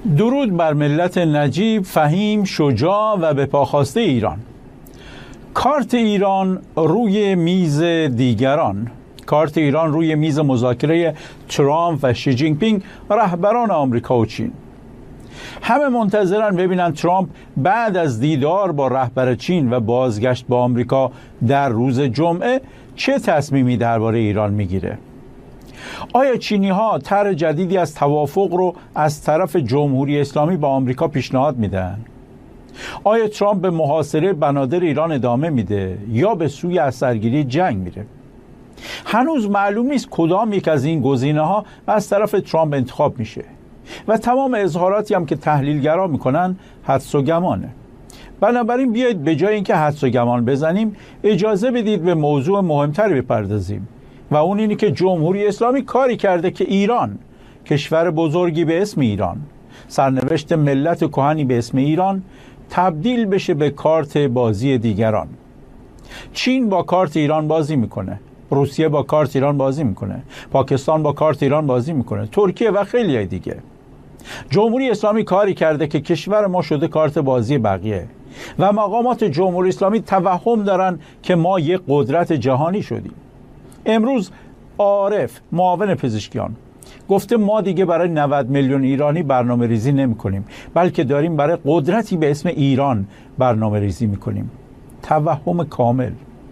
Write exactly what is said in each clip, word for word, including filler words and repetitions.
درود بر ملت نجیب، فهیم، شجاع و به پاخواسته ایران. کارت ایران روی میز دیگران. کارت ایران روی میز مذاکره ترامپ و شی جین پینگ، رهبران آمریکا و چین. همه منتظرن ببینن ترامپ بعد از دیدار با رهبر چین و بازگشت با آمریکا در روز جمعه چه تصمیمی درباره ایران میگیره. آیا چینی ها طرح جدیدی از توافق رو از طرف جمهوری اسلامی با آمریکا پیشنهاد میدن؟ آیا ترامپ به محاصره بنادر ایران ادامه میده یا به سوی اثرگیری جنگ میره؟ هنوز معلوم نیست کدام یک از این گزینه ها از طرف ترامپ انتخاب میشه و تمام اظهاراتی هم که تحلیلگرا میکنن حدس و گمانه. بنابراین بیایید به جای اینکه حدس و گمان بزنیم اجازه بدید به موضوع مهمتری بپردازیم و اون اینی که جمهوری اسلامی کاری کرده که ایران، کشور بزرگی به اسم ایران، سرنوشت ملت کهنی به اسم ایران، تبدیل بشه به کارت بازی دیگران. چین با کارت ایران بازی میکنه، روسیه با کارت ایران بازی میکنه، پاکستان با کارت ایران بازی میکنه، ترکیه و خیلی دیگه. جمهوری اسلامی کاری کرده که کشور ما شده کارت بازی بقیه و مقامات جمهوری اسلامی توهم دارن که ما یک قدرت جهانی شدیم. امروز عارف، معاون پزشکیان، گفته ما دیگه برای نود میلیون ایرانی برنامه ریزی نمی کنیم، بلکه داریم برای قدرتی به اسم ایران برنامه ریزی می کنیم. توهم کامل.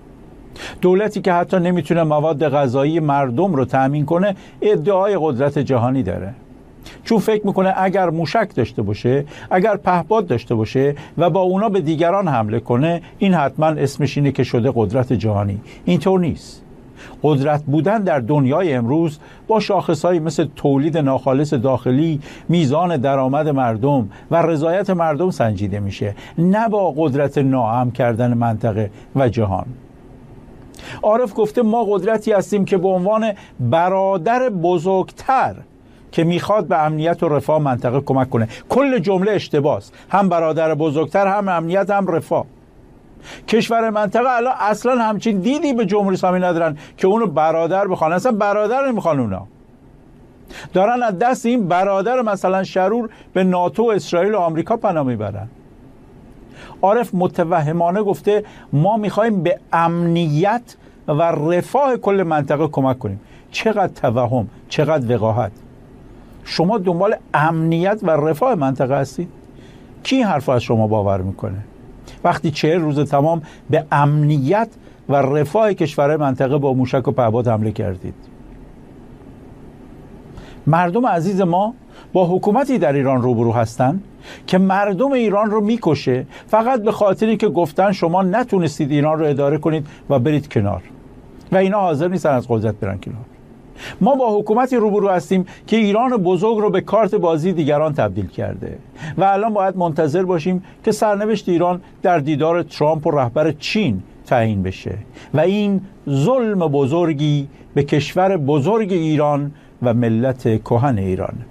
دولتی که حتی نمیتونه مواد غذایی مردم رو تأمین کنه ادعای قدرت جهانی داره، چون فکر میکنه اگر موشک داشته باشه، اگر پهپاد داشته باشه و با اونا به دیگران حمله کنه، این حتما اسمش اینه که شده قدرت جهانی. اینطور نیست. قدرت بودن در دنیای امروز با شاخصهایی مثل تولید ناخالص داخلی، میزان درآمد مردم و رضایت مردم سنجیده میشه، نه با قدرت ناامن کردن منطقه و جهان. عارف گفته ما قدرتی هستیم که به عنوان برادر بزرگتر که میخواد به امنیت و رفاه منطقه کمک کنه. کل جمله اشتباهه. هم برادر بزرگتر، هم امنیت، هم رفاه. کشور منطقه الان اصلا همچین دیدی به جمهوری اسلامی ندارن که اونو برادر بخوان. اصلا برادر نمیخوان. اونا دارن از دست این برادر مثلا شرور به ناتو، اسرائیل و آمریکا پناه میبرن. عارف متوهمانه گفته ما میخوایم به امنیت و رفاه کل منطقه کمک کنیم. چقدر توهم، چقدر وقاحت. شما دنبال امنیت و رفاه منطقه هستید؟ کی این حرف از شما باور میکنه؟ وقتی چهل روز تمام به امنیت و رفاه کشورهای منطقه با موشک و پهپاد حمله کردید. مردم عزیز ما با حکومتی در ایران روبرو هستن که مردم ایران رو میکشه فقط به خاطری که گفتن شما نتونستید ایران رو اداره کنید و برید کنار و اینا حاضر نیستن از قدرت برن کنار. ما با حکومتی روبرو هستیم که ایران بزرگ رو به کارت بازی دیگران تبدیل کرده و الان باید منتظر باشیم که سرنوشت ایران در دیدار ترامپ و رهبر چین تعیین بشه و این ظلم بزرگی به کشور بزرگ ایران و ملت کهن ایران.